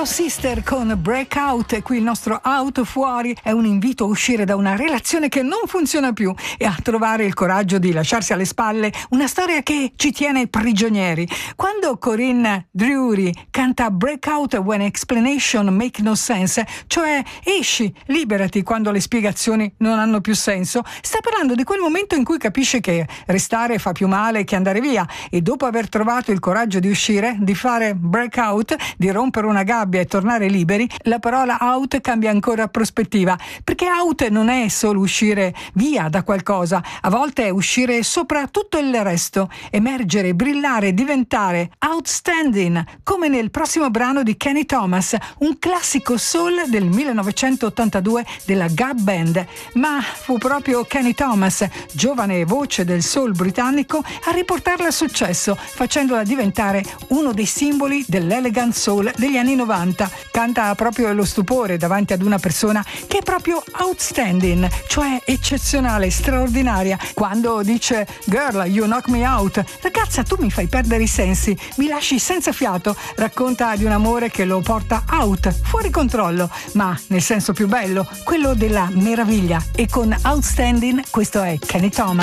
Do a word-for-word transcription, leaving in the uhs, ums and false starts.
Ciao Sister con Breakout, e qui il nostro Out Fuori è un invito a uscire da una relazione che non funziona più e a trovare il coraggio di lasciarsi alle spalle una storia che ci tiene prigionieri. Quando Corinne Drury canta Breakout when explanation make no sense, cioè esci, liberati quando le spiegazioni non hanno più senso, sta parlando di quel momento in cui capisce che restare fa più male che andare via, e dopo aver trovato il coraggio di uscire, di fare breakout, di rompere una gabbia e tornare liberi, la parola out cambia ancora prospettiva, perché out non è solo uscire via da qualcosa, a volte è uscire sopra tutto il resto, emergere, brillare, diventare outstanding, come nel prossimo brano di Kenny Thomas, un classico soul del millenovecentottantadue della Gab Band. Ma fu proprio Kenny Thomas, giovane voce del soul britannico, a riportarla a successo, facendola diventare uno dei simboli dell'elegant soul degli anni novanta. Canta proprio lo stupore davanti ad una persona che è proprio outstanding, cioè eccezionale, straordinaria, quando dice "Girl, you knock me out", ragazza tu mi fai perdere i sensi, mi lasci senza fiato. Racconta di un amore che lo porta out, fuori controllo, ma nel senso più bello, quello della meraviglia. E con outstanding questo è Kenny Thomas.